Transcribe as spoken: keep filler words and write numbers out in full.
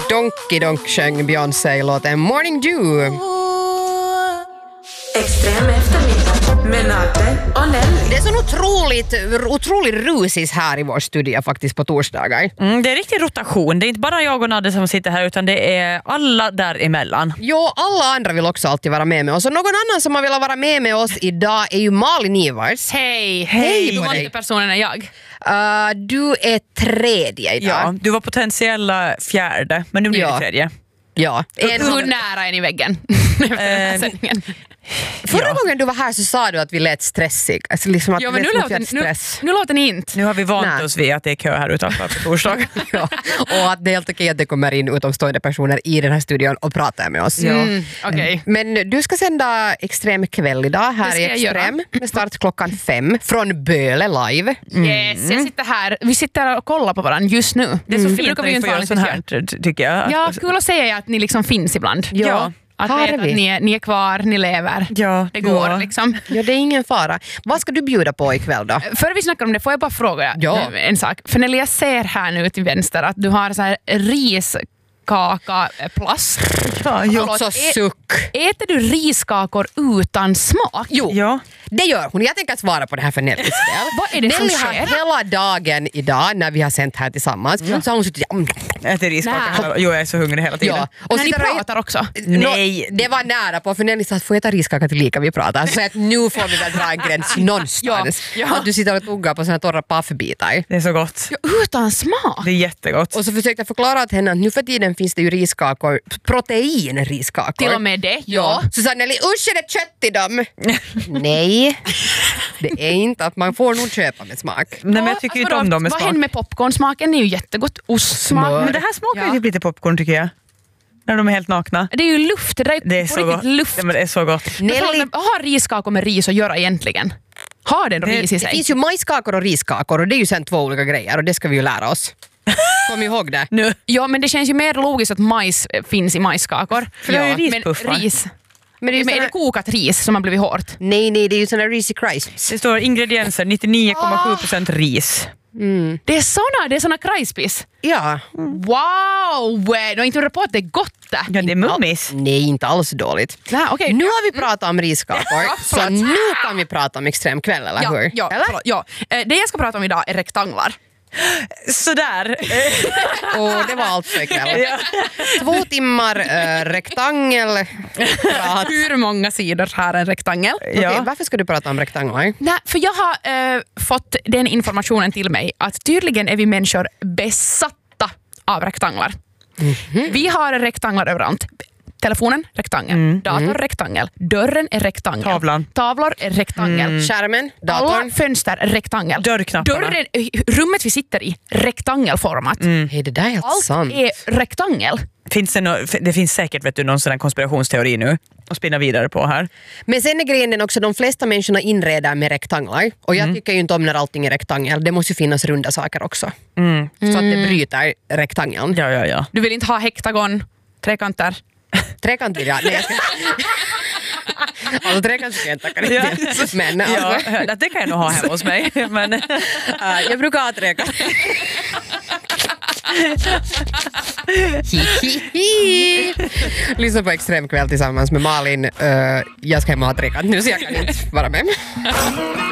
Donkey Donk sjöng Beyoncé i låten Morning Dew. Extrem eftermiddag med Nate och Nelly. Det är så otroligt, otroligt rusis här i vår studio faktiskt på torsdagar. Mm, det är riktig rotation. Det är inte bara jag och Nadde som sitter här utan det är alla däremellan. Jo, alla andra vill också alltid vara med med oss. Och någon annan som har velat vara med med oss idag är ju Malin Ivars. Hej, Hej hur på många dig. personer är jag? Uh, du är tredje idag. Ja, du var potentiella fjärde, men nu blir Ja. det tredje. Ja. En, Hur nära är ni väggen? Eh, förra ja. gången du var här så sa du att vi lät stressig. Alltså liksom att Ja, vi men nu lät som låter, att nu, stress. nu låter ni inte. Nu har vi vant Nej. oss vid att det är kö här utanför på torsdag. Ja. Och att det är helt okej att det kommer in utomstående personer i den här studion och pratar med oss. Mm, okej. Men du ska sända Extrem kväll idag här Det ska i jag göra. Extrem med start klockan fem från Böle live. Yes, jag sitter här. Vi sitter och kollar på varandra just nu. Det är så Mm. fint brukar när vi vi inte får göra sån vanligtvis här, ty- tycker jag. Ja, kul att säga att ni liksom finns ibland. Ja. Att Här veta är vi. att ni är, ni är kvar, ni lever. Ja, Det går ja. liksom. Ja, det är ingen fara. Vad ska du bjuda på ikväll då? Före vi snackar om det får jag bara fråga Ja. en sak. För när jag ser här nu till vänster att du har så här riskaka plast. Ja, jo. Alltså ä- suck. Äter du riskakor utan smak? Jo, Ja. det gör hon. Jag tänker svara på det här för Nellys del. Vad är det som Nelly har sker? hela dagen idag när vi har sänt här tillsammans så har hon suttit mm, Äter riskaka. Jo, jag är så hungrig hela tiden. ja. Och När ni sitter och- pratar också. Nej. Nå, det var nära på för Nelly sa att får jag äta riskaka till lika vi pratar. Så att nu får vi väl dra en gräns någonstans. Ja, ja. Att du sitter och tuggar på såna torra paffbitar. Det är så gott. Ja, utan smak? Det är jättegott. Och så försökte jag förklara till henne att nu för tiden finns det ju riskakor, proteinriskakor. Till och med det? Ja. Så sa Nelly, usch är det kött i dem? Nej, det är inte att man får nog köpa med smak. Nej, men jag tycker inte om dem med Vad smak. händer med popcornsmaken? Det är ju jättegott. Ostsmak. Smör. Men det här smakar Ja. ju lite popcorn tycker jag. När de är helt nakna. Det är ju luft. Det, där Det är på så riktigt gott. luft. Ja, men det är så gott. Men Nelly, fan, vad har riskakor med ris att göra egentligen? Har den ris i det sig? finns ju majskakor och riskakor och det är ju sen två olika grejer och det ska vi ju lära oss. Kom ihåg det. Nu. Ja, men det känns ju mer logiskt att majs eh, finns i majskakor. För det är ju men rispuffar. ris. Men det är ju Men är såna, det kokat ris som har blivit hårt? nej, nej, det är ju såna Reezy Crisps. Det står ingredienser nittionio komma sju procent ris. Det är såna, det är såna krispies. Ja. Wow! Du har inte undrat på att det är gott det. Ja, det är mummis. Nej, inte alls dåligt. Nej, okej. Nu har vi pratat om riskakor, Ja, så förlåt. nu kan vi prata om extrem kväll, eller Ja, hur? ja, eller? förlåt, ja. Eh, Det jag ska prata om idag är rektanglar. Sådär. Och det var allt för ikväll. Ja. Två timmar äh, rektangel. Prat. Hur många sidor har en rektangel? Ja. Okej, varför ska du prata om rektanglar? Nej, för jag har eh, fått den informationen till mig att tydligen är vi människor besatta av rektanglar. Mm-hmm. Vi har rektanglar överallt. Telefonen, rektangel. Datorn, rektangel. Dörren är rektangel. Tavlan. Tavlor är rektangel. Skärmen, Alla datorn. fönster, rektangel. Dörrknapparna. Dörren, eh, rummet vi sitter i, rektangelformat. Hej, det där är helt Allt sant. är rektangel. Finns det, no, det finns säkert vet du, någon sån här konspirationsteori nu att spinna vidare på här. Men sen är grejen den också, de flesta människorna inreder med rektanglar. Och jag tycker ju inte om när allting är rektangel. Det måste ju finnas runda saker också. Så att det bryter rektangeln. Ja, ja, ja. Du vill inte ha hektagon, trekanter. Trekant vill jag. Nej, jag ska... Alltså trekant ska jag inte tacka nej Ja. till. Men alltså, Ja, det kan jag nog ha hemma hos mig. Men, äh, jag brukar ha trekant. Hihihi. Lyssna på Extrem kväll tillsammans med Malin. Uh, jag ska hem och ha trekant nu så jag kan inte vara med.